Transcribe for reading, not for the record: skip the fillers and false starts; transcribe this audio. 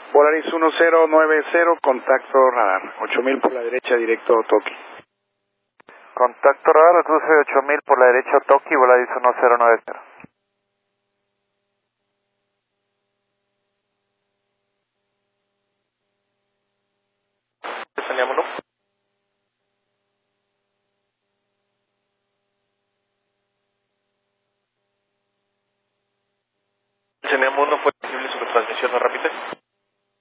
Polaris 1090, contacto radar. 8000 por la derecha, directo Toki. Contacto radar, reduce 8000 por la derecha Toki, Volaris 1090. Teníamos uno. Teníamos uno, fue posible su transmisión no rápida.